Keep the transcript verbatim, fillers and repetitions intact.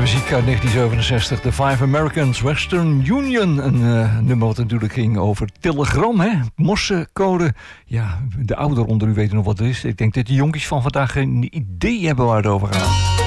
muziek uit negentien zevenenzestig. The Five Americans, Western Union. Een uh, nummer wat natuurlijk ging over telegram, hè? Morsecode. Ja, de ouderen onder u weten nog wat het is. Ik denk dat de jonkies van vandaag geen idee hebben waar het over gaat.